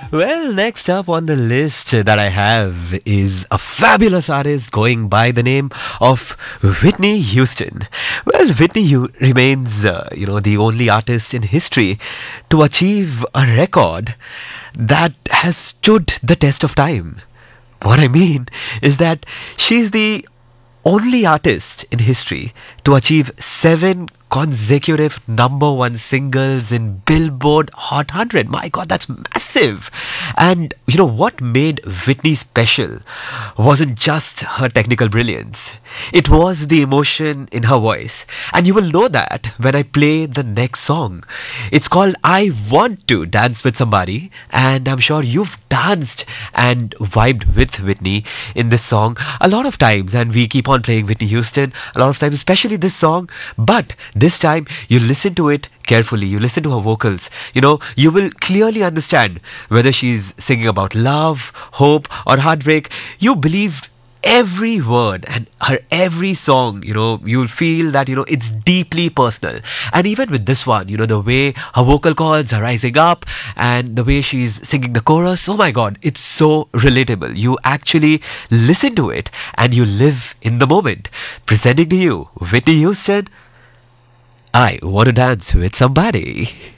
Well, next up on the list that I have is a fabulous artist going by the name of Whitney Houston. Well, remains, the only artist in history to achieve a record that has stood the test of time. What I mean is that she's the only artist in history to achieve 7 consecutive number one singles in Billboard Hot 100. My god, that's massive. And you know what made Whitney special wasn't just her technical brilliance, it was the emotion in her voice. And you will know that when I play the next song. It's called I Want to Dance with Somebody, and I'm sure you've danced and vibed with Whitney in this song a lot of times, and we keep on playing Whitney Houston a lot of times, especially this song. But this time, you listen to it carefully, you listen to her vocals, you will clearly understand whether she's singing about love, hope, or heartbreak. You believe every word and her every song, you'll feel that, it's deeply personal. And even with this one, the way her vocal cords are rising up and the way she's singing the chorus, oh my god, it's so relatable. You actually listen to it and you live in the moment. Presenting to you, Whitney Houston, I Want to Dance with Somebody.